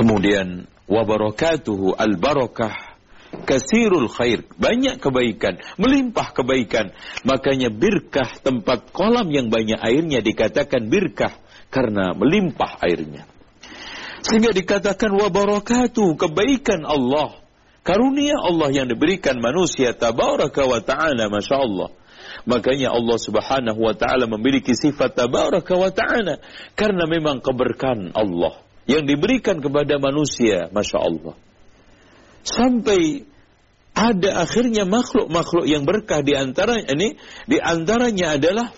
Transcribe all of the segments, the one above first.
Kemudian wa barakatuhu al-barakah kasirul khair, banyak kebaikan, melimpah kebaikan. Makanya birkah, tempat kolam yang banyak airnya, dikatakan birkah karena melimpah airnya. Sehingga dikatakan wa barakatuh, kebaikan Allah, karunia Allah yang diberikan manusia, tabaraka wa ta'ala, Masya Allah. Makanya Allah subhanahu wa ta'ala memiliki sifat tabaraka wa ta'ala, karena memang keberkahan Allah yang diberikan kepada manusia, Masya Allah. Sampai ada akhirnya makhluk-makhluk yang berkah, di antaranya adalah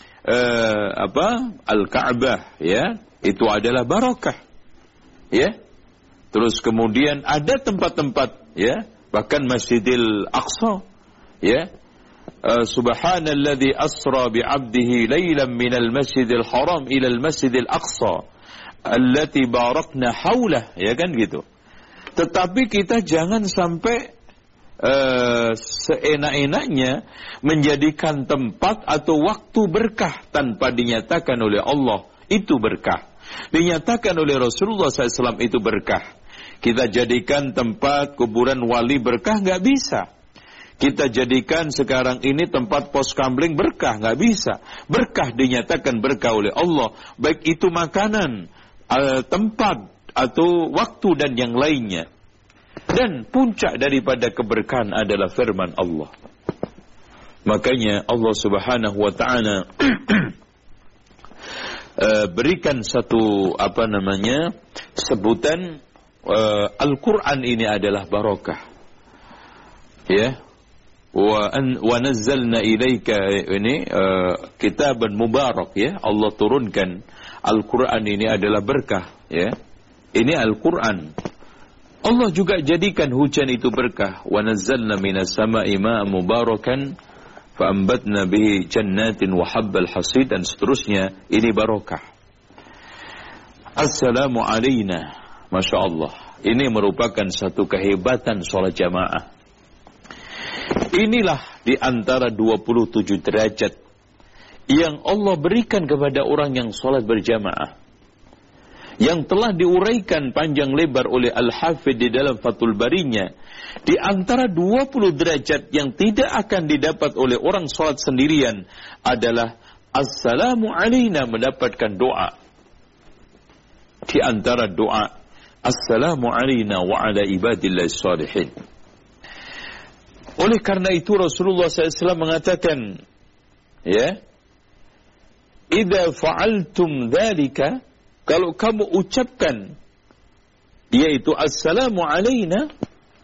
Al-Ka'bah, ya, itu adalah barakah, ya. Terus kemudian ada tempat-tempat, ya, bahkan Masjidil Aqsa, ya. Subhanalladzi asra bi'abdihi lailan minal masjidil haram ilal masjidil aqsa allati barakna haulah, ya kan gitu. Tetapi kita jangan sampai seenak-enaknya menjadikan tempat atau waktu berkah tanpa dinyatakan oleh Allah itu berkah, dinyatakan oleh Rasulullah SAW itu berkah. Kita jadikan tempat kuburan wali berkah, nggak bisa. Kita jadikan sekarang ini tempat pos kamling berkah, nggak bisa. Berkah dinyatakan berkah oleh Allah, baik itu makanan, tempat, atau waktu dan yang lainnya. Dan puncak daripada keberkahan adalah firman Allah. Makanya Allah subhanahu wa ta'ala berikan satu sebutan, Al-Quran ini adalah barakah, ya. Wa nazzalna ilaika ini kitaban mubarak, ya. Allah turunkan Al-Quran ini adalah berkah, ya. Ini Al-Quran. Allah juga jadikan hujan itu berkah. Wa nazzalna minas sama'i ma'an mubarakan fa ambatna bihi jannatin wa habbal hasid, dan seterusnya. Ini barakah. Assalamu alayna, Masya Allah. Ini merupakan satu kehebatan sholat jamaah. Inilah di antara 27 derajat yang Allah berikan kepada orang yang sholat berjamaah, yang telah diuraikan panjang lebar oleh Al-Hafidh di dalam Fathul Barinya. Di antara 20 derajat yang tidak akan didapat oleh orang sholat sendirian adalah Assalamu alayna, mendapatkan doa. Di antara doa Assalamu alayna wa ala ibadillahi salihin. Oleh karena itu Rasulullah SAW mengatakan, ya, idza fa'altum dzalika, kalau kamu ucapkan yaitu assalamu alayna,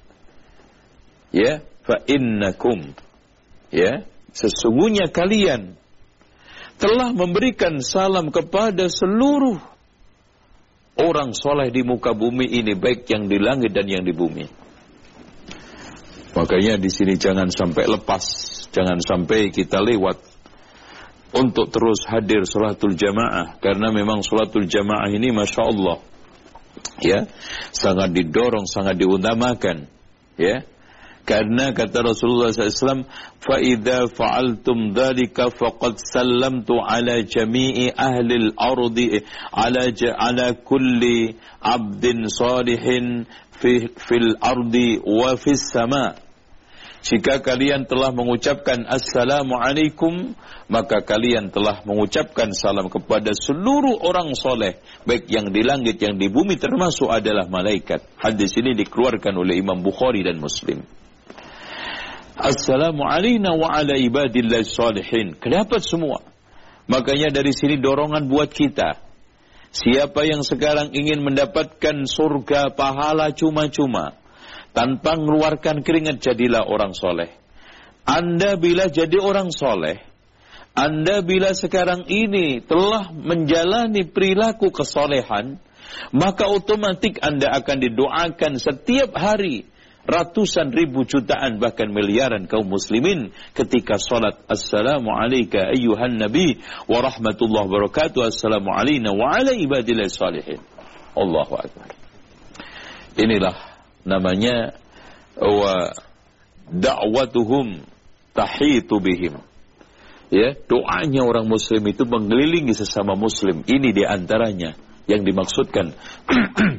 ya, fa innakum, ya, sesungguhnya kalian telah memberikan salam kepada seluruh orang soleh di muka bumi ini, baik yang di langit dan yang di bumi. Makanya di sini jangan sampai lepas, jangan sampai kita lewat untuk terus hadir sholatul jamaah, karena memang sholatul jamaah ini Masya Allah, ya, sangat didorong, sangat diutamakan, ya. Karena kata Rasulullah SAW, فَإِذَا فَعَلْتُمْ ذَلِكَ فَقَدْ سَلَّمْتُ عَلَى جَمِيعِ أَهْلِ الْأَرْضِ عَلَى كُلِّ عَبْدٍ صَالِحٍ فِي الْأَرْضِ وَفِي السَّمَاءِ. Jika kalian telah mengucapkan Assalamualaikum, maka kalian telah mengucapkan salam kepada seluruh orang soleh, baik yang di langit, yang di bumi, termasuk adalah malaikat. Hadis ini dikeluarkan oleh Imam Bukhari dan Muslim. Assalamu alayna wa ala ibadillahi salihin. Kedapat semua. Makanya dari sini dorongan buat kita. Siapa yang sekarang ingin mendapatkan surga pahala cuma-cuma, tanpa mengeluarkan keringat, jadilah orang soleh. Anda bila jadi orang soleh, Anda bila sekarang ini telah menjalani perilaku kesolehan, maka otomatis Anda akan didoakan setiap hari ratusan ribu jutaan bahkan miliaran kaum muslimin ketika salat assalamu alayka ayyuhan nabi wa rahmatullahi wa barakatuh, assalamu alayna wa ala ibadillahi salihin. Allahu akbar. Inilah namanya wa da'watuhum tahitu bihim. Ya, doanya orang muslim itu mengelilingi sesama muslim. Ini di antaranya yang dimaksudkan